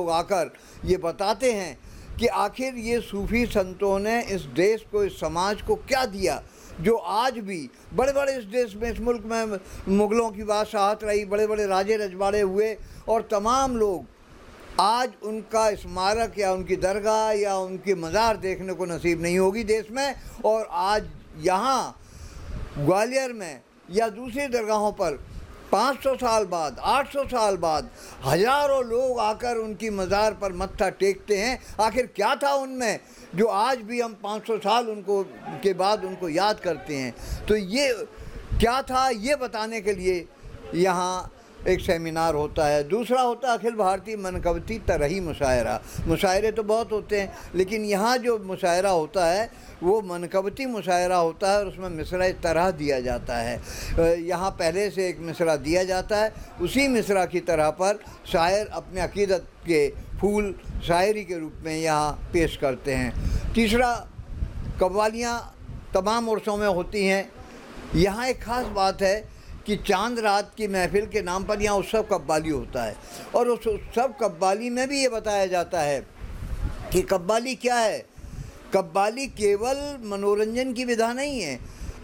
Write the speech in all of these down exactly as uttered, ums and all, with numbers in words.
लोग आकर ये बताते हैं कि आखिर ये सूफ़ी संतों ने इस देश को, इस समाज को क्या दिया, जो आज भी बड़े बड़े इस देश में, इस मुल्क में मुग़लों की बादशाहत रही, बड़े बड़े राजे रजवाड़े हुए और तमाम लोग आज उनका स्मारक या उनकी दरगाह या उनकी मज़ार देखने को नसीब नहीं होगी देश में। और आज यहाँ ग्वालियर में या दूसरी दरगाहों पर पाँच सौ साल बाद, आठ सौ साल बाद हज़ारों लोग आकर उनकी मज़ार पर मत्था टेकते हैं। आखिर क्या था उनमें जो आज भी हम पाँच सौ साल उनको के बाद उनको याद करते हैं? तो ये क्या था, ये बताने के लिए यहाँ एक सेमिनार होता है। दूसरा होता है अखिल भारतीय मनकबती तरही मुशायरा। मुशायरे तो बहुत होते हैं, लेकिन यहाँ जो मुशायरा होता है वो मनकबती मुशायरा होता है और उसमें मिसरा तरह दिया जाता है। यहाँ पहले से एक मिसरा दिया जाता है, उसी मिसरा की तरह पर शायर अपने अकीदत के फूल शायरी के रूप में यहाँ पेश करते हैं। तीसरा, कव्वालियाँ तमाम उर्सों में होती हैं। यहाँ एक ख़ास बात है कि चांद रात की महफ़िल के नाम पर यहाँ उत्सव कव्वाली होता है और उस उत्सव कव्वाली में भी ये बताया जाता है कि कव्वाली क्या है। कव्वाली केवल मनोरंजन की विधा नहीं है,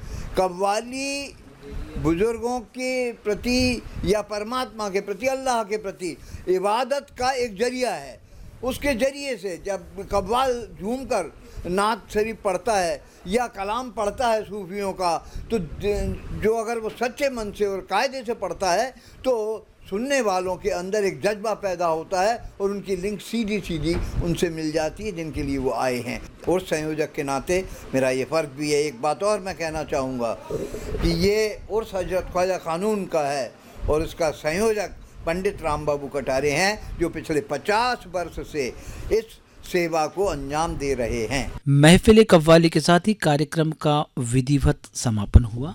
कव्वाली बुज़ुर्गों के प्रति या परमात्मा के प्रति, अल्लाह के प्रति इबादत का एक ज़रिया है। उसके ज़रिए से जब कव्वाल झूम कर नात शरीफ पढ़ता है या कलाम पढ़ता है सूफियों का, तो जो अगर वो सच्चे मन से और कायदे से पढ़ता है तो सुनने वालों के अंदर एक जज्बा पैदा होता है और उनकी लिंक सीधी सीधी उनसे मिल जाती है जिनके लिए वो आए हैं। और संयोजक के नाते मेरा ये फ़र्क भी है। एक बात और मैं कहना चाहूँगा कि ये उर्स हज़रत ख्वाजा क़ानून का है और इसका संयोजक पंडित राम बाबू कटारे हैं, जो पिछले पचास वर्ष से इस सेवा को अंजाम दे रहे हैं। महफिल कव्वाली के साथ ही कार्यक्रम का विधिवत समापन हुआ।